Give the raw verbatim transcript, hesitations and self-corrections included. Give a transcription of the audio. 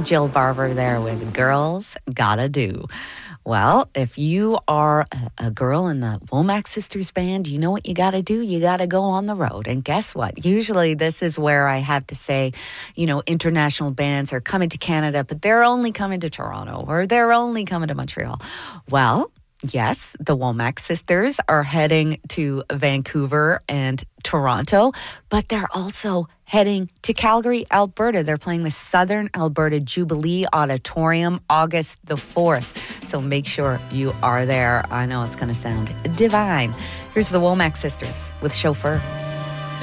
Jill Barber there with Girls Gotta Do. Well, if you are a, a girl in the Womack Sisters band, you know what you got to do? You got to go on the road. And guess what? Usually this is where I have to say, you know, international bands are coming to Canada, but they're only coming to Toronto or they're only coming to Montreal. Well, yes, the Womack Sisters are heading to Vancouver and Toronto, but they're also heading to Calgary, Alberta. They're playing the Southern Alberta Jubilee Auditorium August the fourth. So make sure you are there. I know it's going to sound divine. Here's the Womack Sisters with Chauffeur.